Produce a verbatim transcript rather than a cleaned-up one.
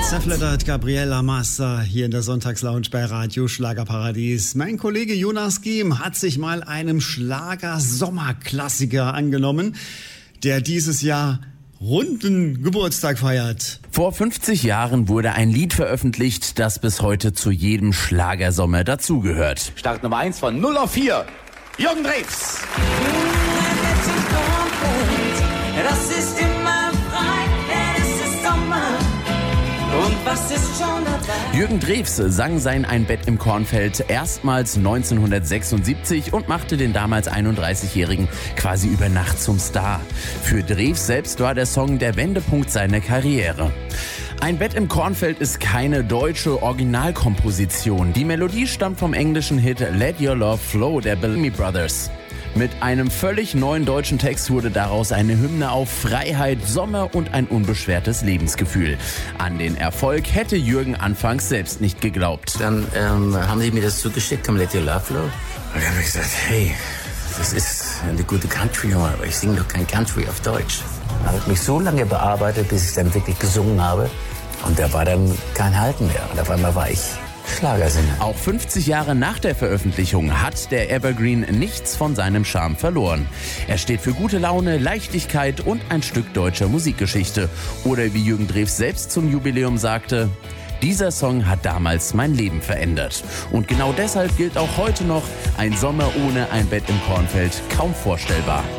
Zerfleddert Gabriela Massa hier in der Sonntagslounge bei Radio Schlagerparadies. Mein Kollege Jonas Giem hat sich mal einem Schlager-Sommerklassiker angenommen, der dieses Jahr runden Geburtstag feiert. Vor fünfzig Jahren wurde ein Lied veröffentlicht, das bis heute zu jedem Schlagersommer dazugehört. Start Nummer eins von null auf vier. Jürgen Drews. Das ist immer frei, es ist Sommer. Und was ist schon dabei? Jürgen Drews sang sein Ein Bett im Kornfeld erstmals neunzehnhundertsechsundsiebzig und machte den damals einunddreißigjährigen quasi über Nacht zum Star. Für Drews selbst war der Song der Wendepunkt seiner Karriere. Ein Bett im Kornfeld ist keine deutsche Originalkomposition. Die Melodie stammt vom englischen Hit Let Your Love Flow der Bellamy Brothers. Mit einem völlig neuen deutschen Text wurde daraus eine Hymne auf Freiheit, Sommer und ein unbeschwertes Lebensgefühl. An den Erfolg hätte Jürgen anfangs selbst nicht geglaubt. Dann ähm, haben sie mir das zugeschickt, Let Your Love Flow. Und dann habe ich gesagt, hey, das ist eine gute Country-Nummer, aber ich singe doch kein Country auf Deutsch. Dann habe ich mich so lange bearbeitet, bis ich dann wirklich gesungen habe. Und da war dann kein Halten mehr. Und auf einmal war ich Schlagersänger. Auch fünfzig Jahre nach der Veröffentlichung hat der Evergreen nichts von seinem Charme verloren. Er steht für gute Laune, Leichtigkeit und ein Stück deutscher Musikgeschichte. Oder wie Jürgen Drews selbst zum Jubiläum sagte: Dieser Song hat damals mein Leben verändert. Und genau deshalb gilt auch heute noch: Ein Sommer ohne ein Bett im Kornfeld kaum vorstellbar.